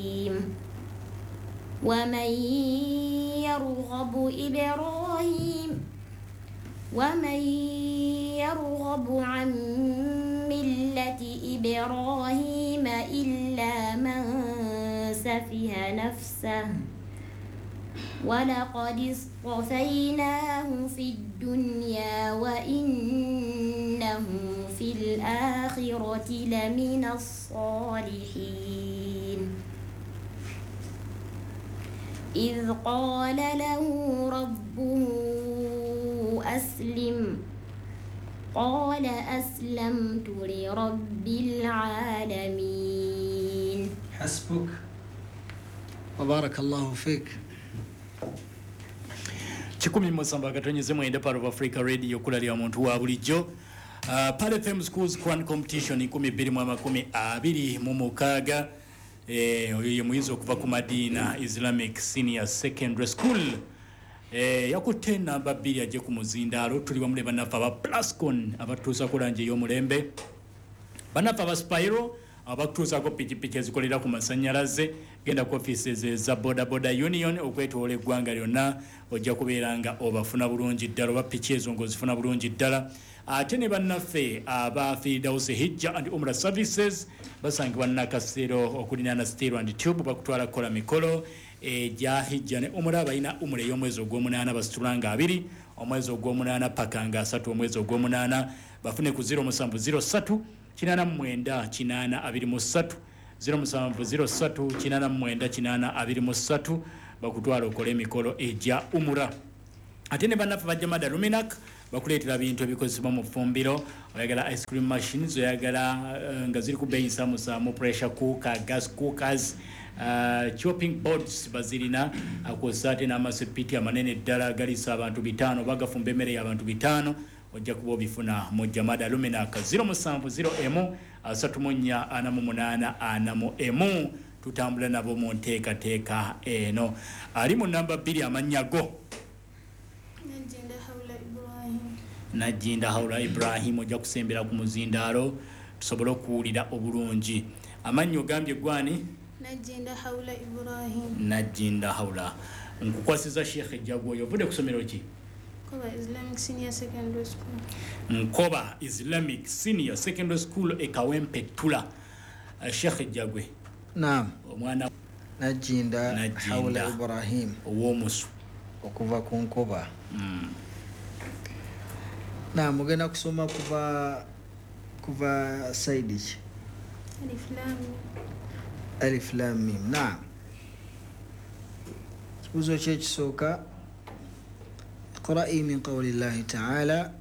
ومن يرغب عن ملة إبراهيم إلا من سفه نفسه ولقد اصطفيناه في الدنيا وإنه في الآخرة لمن الصالحين إذ قال له ربه أسلم قال أسلمت لرب العالمين. حسبك وبارك الله فيك. Chikumi musamba katonyeze mwende part of Africa Radio kulali omuntu wa bulijjo. Pale FM Schools Grand Competition 2026 mu mukaga oyo muyizo okuva ku Madina Islamic Senior Secondary School yakutte namba 2 aje ku muzindaalo tuli bamule banafa ba Plascon abatuusa kulanje y'omulembe banafa ba Spyro abatuusa ko pikipiki ezikolera ku masanyalaze genda ku offices za Boda Union okwetoola eggwanga lyonna ojja kubeeranga obafuna bulungi ddala oba piki ezo ng'ozifuna bulungi ddala ate ne bannaffe aba Firdaus Hijja and Umrah Services basangibwa Nakasero okulinaana Steel and Tube bakutwala kukola mikolo ja Hijja ne Umrah balina umule y'omwezi ogw'omunaana basitulanga 2 omwezi ogw'omunaana pakanga 3 omwezi ogw'omunaana bafune ku 0703 89 823 0703 89 823 bakutwala okole mikolo eja Umrah ate ne bannaffe bajja Mada Luminac bakuleetera bintu ebikozesebwa mu ffumbiro oyagala ice cream machines oyagala nga ziri ku bei samu pressure cooker gas cookers chopping boards bazirina akozesa ate n'amasepiti amanene ddala galisa abantu 5 bagafumba emmere y'abantu 5 ojja kuba obifuna mu Jamada Luminac 070 348 tutambula nabo mu nteekateeka eno ali mu namba 2 amanyago Najinda Haula Ibrahim ojja kusembera ku muzindaalo tusobole okuwulira obulungi amanyo gambye gwani Najinda Haula Ibrahim Najinda Haula nkukwasiza Sheikh Jagwo yovudde kusomero ki Nkoba Islamic Senior Secondary School Nkoba Islamic Senior Secondary School ekawempe tula Sheikh Jagwe naam omwana Najinda Haula Ibrahim owomusu okuva ku Nkoba naam mugenda kusoma kuva side ki Alif Lam Mim naam kibuzo kyekisooka اقرأي من قول الله تعالى